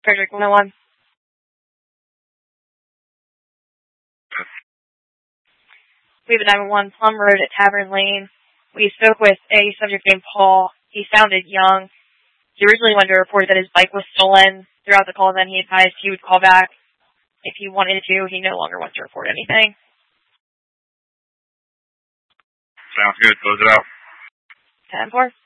Frederick 101. We have a 911 Plum Road at Tavern Lane. We spoke with a subject named Paul. He sounded young. He originally wanted to report that his bike was stolen. Throughout the call, then he advised he would call back if he wanted to. He no longer wants to report anything. Sounds good. Close it out. 10-4.